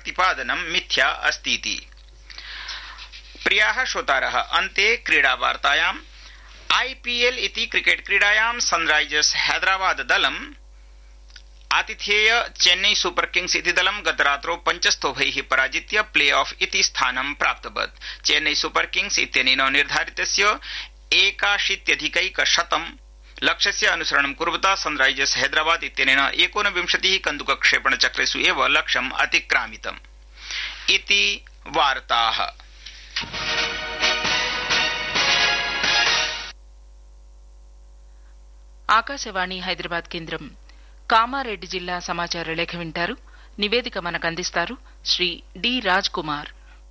प्रतिपादनं मिथ्या अस्तीति। प्रियाः श्रोतारः, अन्ते क्रीडावार्तायाम् IPL इति क्रिकेट क्रीडायां Sunrisers Hyderabad दलम् आतिथेय Chennai super Kings इति दलं गतरात्रौ 5 स्तोभैः पराजित्य प्ले ऑफ इति स्थानं प्राप्तवत्। चेन्नई सुपर किंग्स इत्यनेन निर्धारितस्य 81 लक्ष्यस्य अनुसरणं कुर्वता सनराइजर्स हैदराबाद इत्यनेन 29 कन्दुकक्षेपणचक्रेषु एव लक्ष्यम् अतिक्रामितम् इति वार्ताः। ఆకాశవాణి హైదరాబాద్ కేంద్రం కామారెడ్డి జిల్లా సమాచార లేఖ వింటారు. నివేదిక మనకు అందిస్తారు శ్రీ డి రాజ్ కుమార్.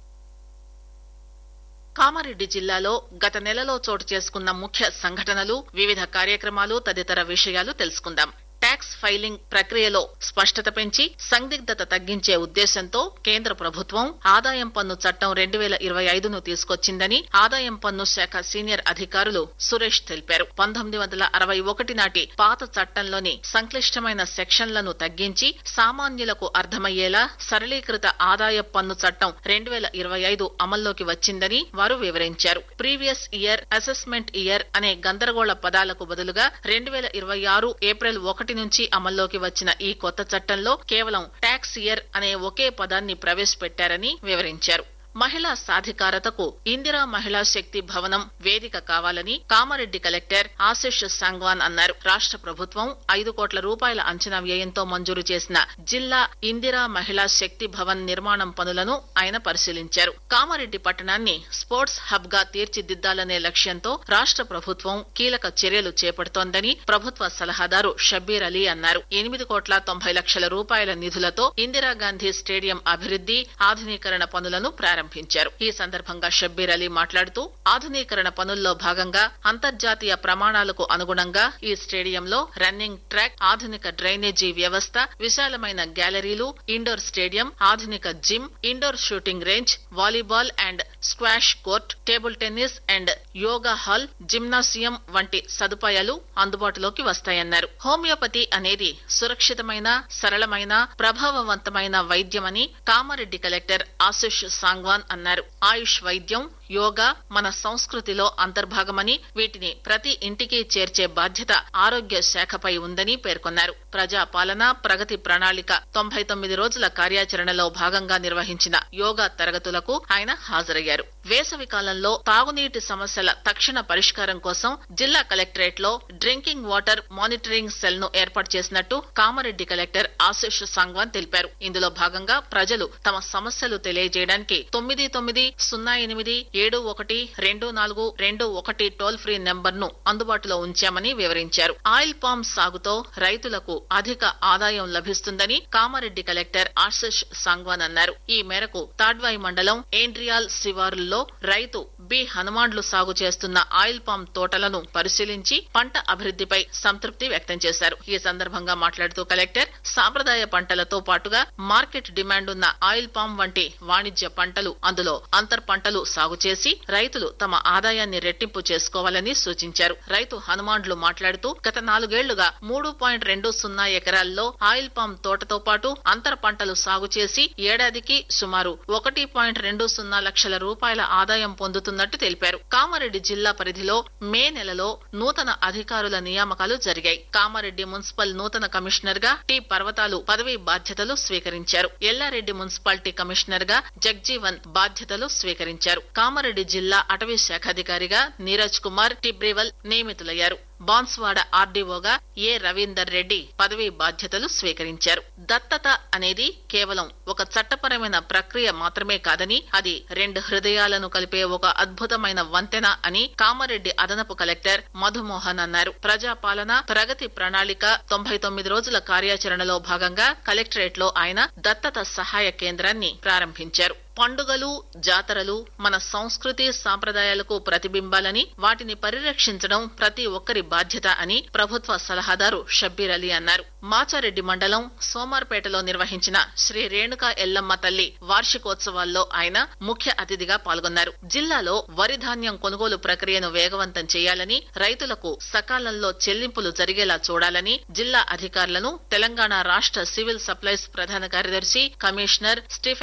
కామారెడ్డి జిల్లాలో గత నెలలో చోటు చేసుకున్న ముఖ్య సంఘటనలు, వివిధ కార్యక్రమాలు తదితర విషయాలు తెలుసుకుందాం. ట్యాక్స్ ఫైలింగ్ ప్రక్రియలో స్పష్టత పెంచి సందిగ్ధత తగ్గించే ఉద్దేశంతో కేంద్ర ప్రభుత్వం ఆదాయం పన్ను చట్టం 2025ను తీసుకొచ్చిందని ఆదాయం పన్ను శాఖ సీనియర్ అధికారులు సురేష్ తెలిపారు. 1961 నాటి పాత చట్టంలోని సంక్లిష్టమైన సెక్షన్లను తగ్గించి సామాన్యులకు అర్థమయ్యేలా సరళీకృత ఆదాయ పన్ను చట్టం 2025 అమల్లోకి వచ్చిందని వారు వివరించారు. ప్రీవియస్ ఇయర్, అసెస్మెంట్ ఇయర్ అనే గందరగోళ పదాలకు బదులుగా 2026 ఏప్రిల్ 1 నుంచి అమల్లోకి వచ్చిన ఈ కొత్త చట్టంలో కేవలం ట్యాక్స్ ఇయర్ అనే ఒకే పదాన్ని ప్రవేశపెట్టారని వివరించారు. మహిళా సాధికారతకు ఇందిరా మహిళా శక్తి భవనం వేదిక కావాలని కామారెడ్డి కలెక్టర్ ఆశిష్ సాంగ్వాన్ అన్నారు. రాష్ట్ర ప్రభుత్వం 5 కోట్ల రూపాయల అంచనా వ్యయంతో మంజూరు చేసిన జిల్లా ఇందిరా మహిళా శక్తి భవన్ నిర్మాణం పనులను ఆయన పరిశీలించారు. కామారెడ్డి పట్టణాన్ని స్పోర్ట్స్ హబ్ గా తీర్చిదిద్దాలనే లక్ష్యంతో రాష్ట్ర ప్రభుత్వం కీలక చర్యలు చేపడుతోందని ప్రభుత్వ సలహాదారు షబ్బీర్ అలీ అన్నారు. 8,90,00,000 రూపాయల నిధులతో ఇందిరాగాంధీ స్టేడియం అభివృద్ది, ఆధునీకరణ పనులను ప్రారంభించారు. ఈ సందర్భంగా షబ్బీర్ అలీ మాట్లాడుతూ ఆధునీకరణ పనుల్లో భాగంగా అంతర్జాతీయ ప్రమాణాలకు అనుగుణంగా ఈ స్టేడియంలో రన్నింగ్ ట్రాక్, ఆధునిక డ్రైనేజీ వ్యవస్థ, విశాలమైన గ్యాలరీలు, ఇండోర్ స్టేడియం, ఆధునిక gym, indoor shooting range, volleyball and squash court, table tennis and yoga hall, gymnasium వంటి సదుపాయాలు అందుబాటులోకి వస్తాయన్నారు. హోమియోపతి అనేది సురక్షితమైన, సరళమైన, ప్రభావవంతమైన వైద్యమని కామారెడ్డి కలెక్టర్ ఆశిష్ సాంగ్వాన్ అన్నారు. ఆయుష్ వైద్యం, యోగా మన సంస్కృతిలో అంతర్భాగమని, వీటిని ప్రతి ఇంటికి చేర్చే బాధ్యత ఆరోగ్య శాఖపై ఉందని పేర్కొన్నారు. ప్రజాపాలన ప్రగతి ప్రణాళిక 99 రోజుల కార్యాచరణలో భాగంగా నిర్వహించిన యోగా తరగతులకు ఆయన హాజరయ్యారు. వేసవి కాలంలో తాగునీటి సమస్యల తక్షణ పరిష్కారం కోసం జిల్లా కలెక్టరేట్ లో డ్రింకింగ్ వాటర్ మానిటరింగ్ సెల్ ను ఏర్పాటు చేసినట్టు కామారెడ్డి కలెక్టర్ ఆశిష్ సాంగ్వాన్ తెలిపారు. ఇందులో భాగంగా ప్రజలు తమ సమస్యలు తెలియజేయడానికి 9908712421 టోల్ ఫ్రీ నెంబర్ ను అందుబాటులో ఉంచామని వివరించారు. ఆయిల్ పామ్ సాగుతో రైతులకు అధిక ఆదాయం లభిస్తుందని కామారెడ్డి కలెక్టర్ ఆశిష్ సాంగ్వాన్ అన్నారు. ఈ మేరకు తాడ్వాయి మండలం ఏండ్రియాల్ శివారుల్లో రైతు బి హనుమాన్లు సాగు చేస్తున్న ఆయిల్ పామ్ తోటలను పరిశీలించి పంట అభివృద్దిపై సంతృప్తి వ్యక్తం చేశారు. ఈ సందర్భంగా మాట్లాడుతూ కలెక్టర్ సాంప్రదాయ పంటలతో పాటుగా మార్కెట్ డిమాండ్ ఉన్న ఆయిల్ పామ్ వంటి వాణిజ్య పంటలు, అందులో అంతర్ పంటలు సాగు చేసి రైతులు తమ ఆదాయాన్ని రెట్టింపు చేసుకోవాలని సూచించారు. రైతు హనుమాన్లు మాట్లాడుతూ గత 4 ఏళ్లుగా 3.20 ఎకరాల్లో ఆయిల్ పామ్ తోటతో పాటు అంతర పంటలు సాగు చేసి ఏడాదికి సుమారు 1.20 లక్షల రూపాయల ఆదాయం పొందుతున్నట్టు తెలిపారు. కామారెడ్డి జిల్లా పరిధిలో మే నెలలో నూతన అధికారుల నియామకాలు జరిగాయి. కామారెడ్డి మున్సిపల్ నూతన కమిషనర్ గా టి పర్వతాలు పదవీ బాధ్యతలు స్వీకరించారు. ఎల్లారెడ్డి మున్సిపాలిటీ కమిషనర్ గా జగ్జీవన్ బాధ్యతలు స్వీకరించారు. కామారెడ్డి జిల్లా అటవీ శాఖాధికారిగా నీరజ్ కుమార్ టిబ్రివల్ నియమితులయ్యారు. బాన్స్వాడ ఆర్డీఓగా ఏ రవీందర్ రెడ్డి పదవీ బాధ్యతలు స్వీకరించారు. దత్తత అనేది కేవలం ఒక చట్టపరమైన ప్రక్రియ మాత్రమే కాదని, అది 2 హృదయాలను కలిపే ఒక అద్భుతమైన వంతెన అని కామారెడ్డి అదనపు కలెక్టర్ మధుమోహన్ అన్నారు. ప్రజాపాలన ప్రగతి ప్రణాళిక 99 రోజుల కార్యాచరణలో భాగంగా కలెక్టరేట్ లో ఆయన దత్తత సహాయ కేంద్రాన్ని ప్రారంభించారు. పండుగలు, జాతరలు మన సంస్కృతి సాంప్రదాయాలకు ప్రతిబింబాలని, వాటిని పరిరక్షించడం ప్రతి ఒక్కరి బాధ్యత అని ప్రభుత్వ సలహాదారు షబ్బీర్ అలీ అన్నారు. మాచారెడ్డి మండలం సోమార్పేటలో నిర్వహించిన శ్రీ రేణుకా ఎల్లమ్మ తల్లి వార్షికోత్సవాల్లో ఆయన ముఖ్య అతిథిగా పాల్గొన్నారు. జిల్లాలో వరి ధాన్యం కొనుగోలు ప్రక్రియను వేగవంతం చేయాలని, రైతులకు సకాలంలో చెల్లింపులు జరిగేలా చూడాలని జిల్లా అధికారులను తెలంగాణ రాష్ట్ర సివిల్ సప్లైస్ ప్రధాన కార్యదర్శి కమిషనర్ స్టీఫెన్